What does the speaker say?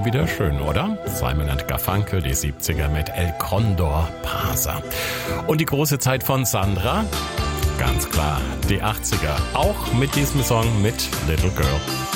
Immer wieder schön, oder? Simon & Garfunkel, die 70er mit El Condor Pasa. Und die große Zeit von Sandra? Ganz klar, die 80er. Auch mit diesem Song mit Little Girl.